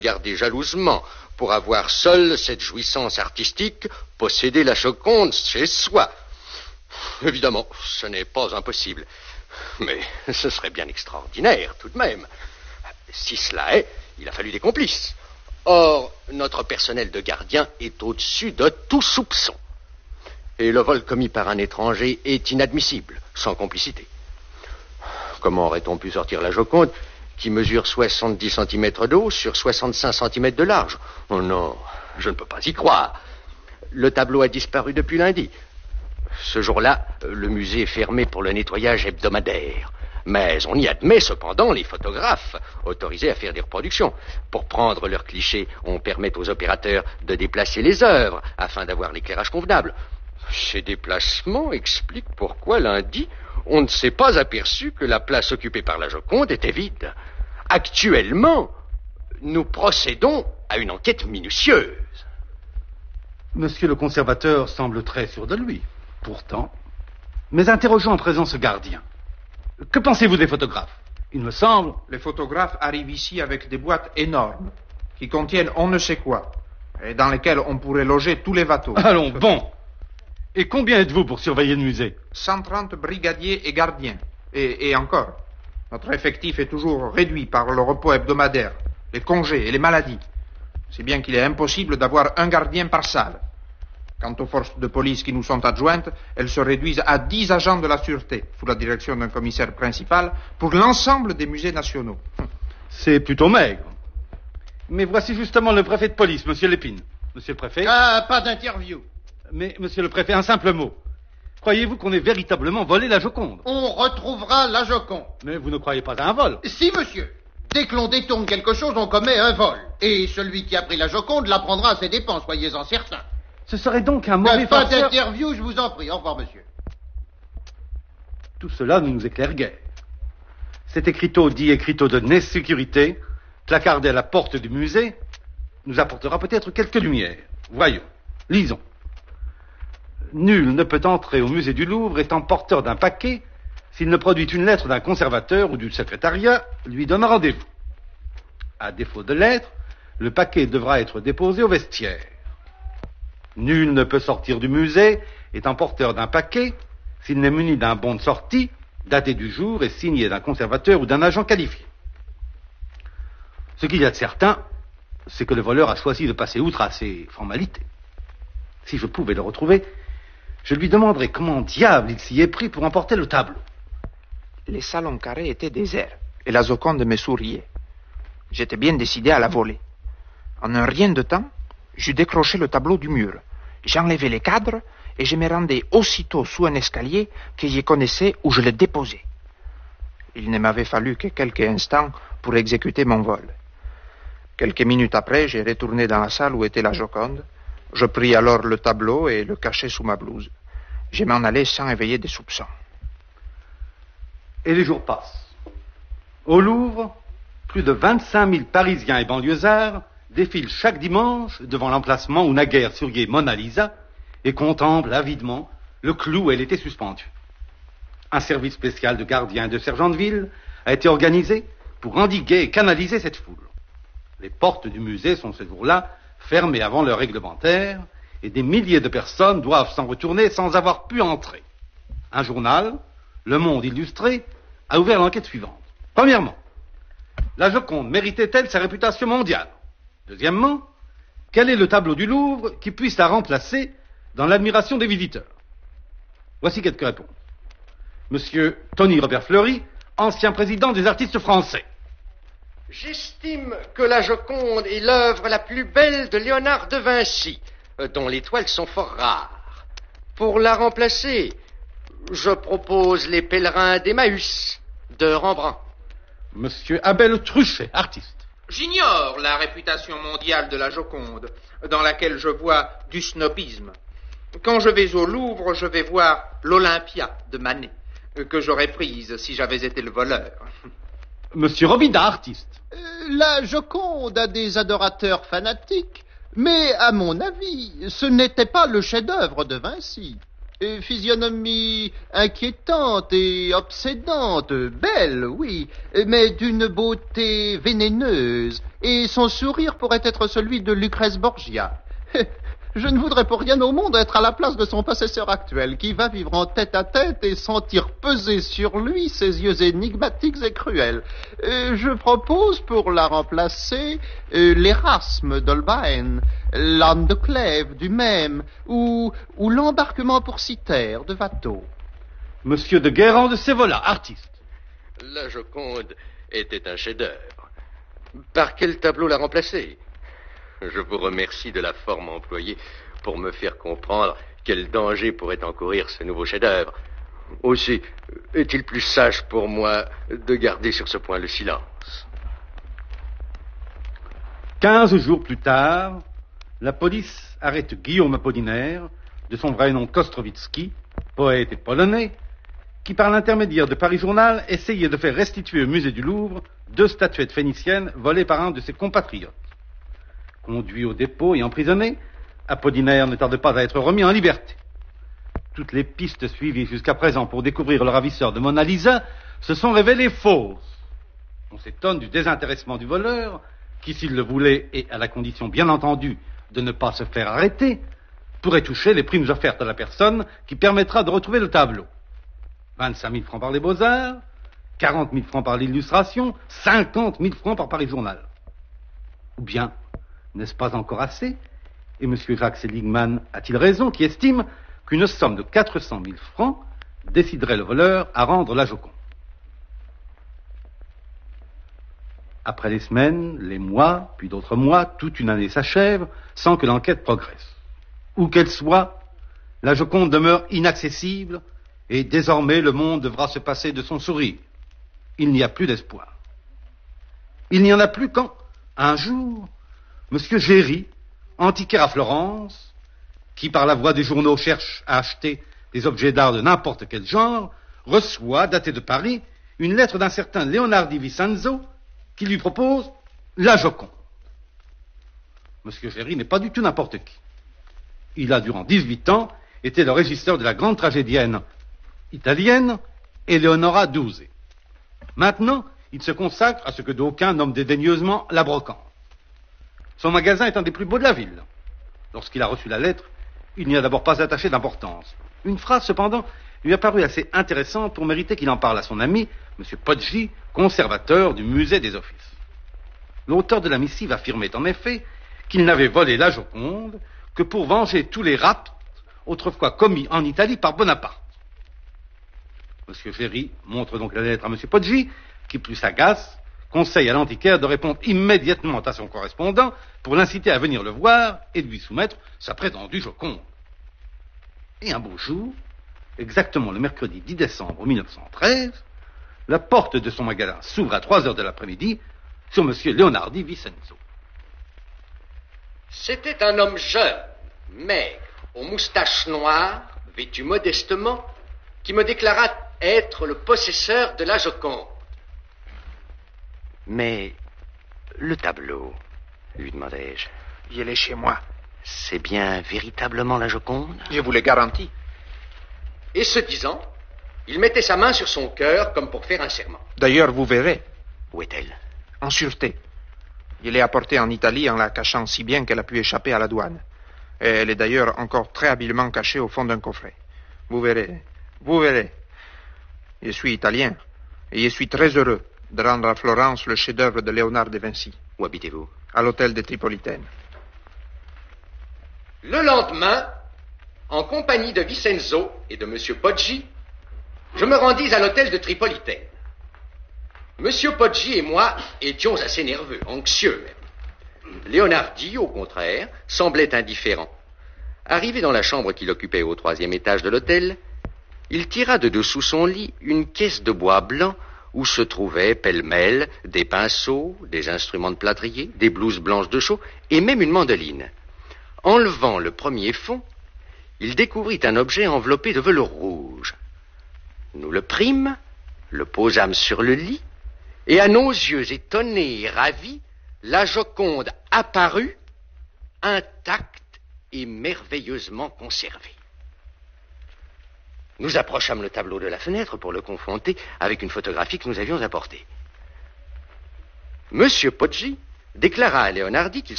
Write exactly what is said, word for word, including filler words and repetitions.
Regardez jalousement pour avoir seul cette jouissance artistique, posséder la Joconde chez soi. Évidemment, ce n'est pas impossible. Mais ce serait bien extraordinaire, tout de même. Si cela est, il a fallu des complices. Or, notre personnel de gardien est au-dessus de tout soupçon. Et le vol commis par un étranger est inadmissible, sans complicité. Comment aurait-on pu sortir la Joconde, qui mesure soixante-dix centimètres de haut sur soixante-cinq centimètres de large? Oh non, je ne peux pas y croire. Le tableau a disparu depuis lundi. Ce jour-là, le musée est fermé pour le nettoyage hebdomadaire. Mais on y admet cependant les photographes autorisés à faire des reproductions. Pour prendre leurs clichés, on permet aux opérateurs de déplacer les œuvres afin d'avoir l'éclairage convenable. Ces déplacements expliquent pourquoi lundi, on ne s'est pas aperçu que la place occupée par la Joconde était vide. Actuellement, nous procédons à une enquête minutieuse. Monsieur le conservateur semble très sûr de lui. Pourtant, mais interrogeons en présent ce gardien. Que pensez-vous des photographes? Il me semble... Les photographes arrivent ici avec des boîtes énormes qui contiennent on ne sait quoi et dans lesquelles on pourrait loger tous les bateaux. Allons, bon. Et combien êtes-vous pour surveiller le musée? cent trente brigadiers et gardiens. Et, et encore, notre effectif est toujours réduit par le repos hebdomadaire, les congés et les maladies. C'est bien qu'il est impossible d'avoir un gardien par salle. Quant aux forces de police qui nous sont adjointes, elles se réduisent à dix agents de la sûreté, sous la direction d'un commissaire principal, pour l'ensemble des musées nationaux. C'est plutôt maigre. Mais voici justement le préfet de police, monsieur Lépine. Monsieur le préfet... Ah, pas d'interview. Mais, monsieur le préfet, un simple mot. Croyez-vous qu'on ait véritablement volé la Joconde? On retrouvera la Joconde. Mais vous ne croyez pas à un vol? Si, monsieur. Dès que l'on détourne quelque chose, on commet un vol. Et celui qui a pris la Joconde la prendra à ses dépens, soyez-en certains. Ce serait donc un mauvais Pas farceur... d'interview, je vous en prie. Au revoir, monsieur. Tout cela ne nous éclaire guère. Cet écriteau dit écriteau de Né-Sécurité, placardé à la porte du musée, nous apportera peut-être quelques lumières. Voyons, lisons. Nul ne peut entrer au musée du Louvre étant porteur d'un paquet s'il ne produit une lettre d'un conservateur ou du secrétariat lui donne rendez-vous. À défaut de lettre, le paquet devra être déposé au vestiaire. Nul ne peut sortir du musée étant porteur d'un paquet s'il n'est muni d'un bon de sortie, daté du jour et signé d'un conservateur ou d'un agent qualifié. Ce qu'il y a de certain, c'est que le voleur a choisi de passer outre à ces formalités. Si je pouvais le retrouver, je lui demanderais comment diable il s'y est pris pour emporter le tableau. Les salons carrés étaient déserts et la Joconde me souriait. J'étais bien décidé à la voler. En un rien de temps, j'eus décroché le tableau du mur. J'enlevai les cadres et je me rendais aussitôt sous un escalier que je connaissais où je le déposais. Il ne m'avait fallu que quelques instants pour exécuter mon vol. Quelques minutes après, j'ai retourné dans la salle où était la Joconde. Je pris alors le tableau et le cachai sous ma blouse. Je m'en allai sans éveiller des soupçons. Et les jours passent. Au Louvre, plus de vingt-cinq mille Parisiens et banlieusards défilent chaque dimanche devant l'emplacement où naguère surguait Mona Lisa et contemplent avidement le clou où elle était suspendue. Un service spécial de gardiens et de sergents de ville a été organisé pour endiguer et canaliser cette foule. Les portes du musée sont ce jour-là fermées avant l'heure réglementaire et des milliers de personnes doivent s'en retourner sans avoir pu entrer. Un journal, Le Monde Illustré, a ouvert l'enquête suivante. Premièrement, la Joconde méritait-elle sa réputation mondiale? Deuxièmement, quel est le tableau du Louvre qui puisse la remplacer dans l'admiration des visiteurs? Voici quelques réponses. Monsieur Tony Robert Fleury, ancien président des artistes français. J'estime que la Joconde est l'œuvre la plus belle de Léonard de Vinci, dont les toiles sont fort rares. Pour la remplacer, je propose les pèlerins d'Emmaüs de Rembrandt. Monsieur Abel Truchet, artiste. J'ignore la réputation mondiale de la Joconde, dans laquelle je vois du snobisme. Quand je vais au Louvre, je vais voir l'Olympia de Manet, que j'aurais prise si j'avais été le voleur. Monsieur Robida, artiste. Euh, la Joconde a des adorateurs fanatiques, mais à mon avis, ce n'était pas le chef-d'œuvre de Vinci. Euh, physionomie inquiétante et obsédante, belle, oui, mais d'une beauté vénéneuse, et son sourire pourrait être celui de Lucrèce Borgia. Je ne voudrais pour rien au monde être à la place de son possesseur actuel, qui va vivre en tête-à-tête et sentir peser sur lui ses yeux énigmatiques et cruels. Euh, je propose pour la remplacer euh, l'Érasme d'Holbein, l'âne de Clèves du même, ou, ou l'embarquement pour Cythère de Watteau. Monsieur de Guérand de Sévola, artiste. La Joconde était un chef-d'œuvre. Par quel tableau la remplacer? Je vous remercie de la forme employée pour me faire comprendre quel danger pourrait encourir ce nouveau chef-d'œuvre. Aussi, est-il plus sage pour moi de garder sur ce point le silence? Quinze jours plus tard, la police arrête Guillaume Apollinaire, de son vrai nom Kostrovitsky, poète et polonais, qui par l'intermédiaire de Paris Journal essayait de faire restituer au musée du Louvre deux statuettes phéniciennes volées par un de ses compatriotes. Conduit au dépôt et emprisonné, Apollinaire ne tarde pas à être remis en liberté. Toutes les pistes suivies jusqu'à présent pour découvrir le ravisseur de Mona Lisa se sont révélées fausses. On s'étonne du désintéressement du voleur, qui, s'il le voulait, et à la condition bien entendu de ne pas se faire arrêter, pourrait toucher les primes offertes à la personne qui permettra de retrouver le tableau. vingt-cinq mille francs par les Beaux-Arts, quarante mille francs par l'illustration, cinquante mille francs par Paris Journal. Ou bien, n'est-ce pas encore assez? Et M. Jacques Seligman a-t-il raison qui estime qu'une somme de quatre cent mille francs déciderait le voleur à rendre la Joconde? Après les semaines, les mois, puis d'autres mois, toute une année s'achève sans que l'enquête progresse. Où qu'elle soit, la Joconde demeure inaccessible et désormais le monde devra se passer de son sourire. Il n'y a plus d'espoir. Il n'y en a plus quand, un jour, M. Géry, antiquaire à Florence, qui par la voie des journaux cherche à acheter des objets d'art de n'importe quel genre, reçoit, datée de Paris, une lettre d'un certain Leonardo di Vincenzo qui lui propose la Joconde. M. Géry n'est pas du tout n'importe qui. Il a, durant dix-huit ans, été le régisseur de la grande tragédienne italienne Eleonora Duse. Maintenant, il se consacre à ce que d'aucuns nomment dédaigneusement la brocante. Son magasin est un des plus beaux de la ville. Lorsqu'il a reçu la lettre, il n'y a d'abord pas attaché d'importance. Une phrase, cependant, lui a paru assez intéressante pour mériter qu'il en parle à son ami, M. Poggi, conservateur du musée des offices. L'auteur de la missive affirmait en effet qu'il n'avait volé la Joconde que pour venger tous les rapts autrefois commis en Italie par Bonaparte. M. Géry montre donc la lettre à M. Poggi, qui, plus sagace, conseille à l'antiquaire de répondre immédiatement à son correspondant pour l'inciter à venir le voir et de lui soumettre sa prétendue Joconde. Et un beau jour, exactement le mercredi dix décembre mille neuf cent treize, la porte de son magasin s'ouvre à trois heures de l'après-midi sur M. Leonardo di Vincenzo. C'était un homme jeune, maigre, aux moustaches noires, vêtu modestement, qui me déclara être le possesseur de la Joconde. Mais le tableau, lui demandai-je. Il est chez moi. C'est bien véritablement la Joconde? Je vous le garantis. Et ce disant, il mettait sa main sur son cœur comme pour faire un serment. D'ailleurs, vous verrez. Où est-elle? En sûreté. Il est apporté en Italie en la cachant si bien qu'elle a pu échapper à la douane. Et elle est d'ailleurs encore très habilement cachée au fond d'un coffret. Vous verrez. Vous verrez. Je suis italien. Et je suis très heureux de rendre à Florence le chef-d'œuvre de Léonard de Vinci. Où habitez-vous? À l'hôtel de Tripolitaine. Le lendemain, en compagnie de Vincenzo et de M. Poggi, je me rendis à l'hôtel de Tripolitaine. M. Poggi et moi étions assez nerveux, anxieux même. Leonardi, au contraire, semblait indifférent. Arrivé dans la chambre qu'il occupait au troisième étage de l'hôtel, il tira de dessous son lit une caisse de bois blanc où se trouvaient pêle-mêle des pinceaux, des instruments de plâtrier, des blouses blanches de chaux et même une mandoline. Enlevant le premier fond, il découvrit un objet enveloppé de velours rouge. Nous le prîmes, le posâmes sur le lit, et à nos yeux étonnés et ravis, la Joconde apparut, intacte et merveilleusement conservée. Nous approchâmes le tableau de la fenêtre pour le confronter avec une photographie que nous avions apportée. Monsieur Poggi déclara à Leonardi qu'il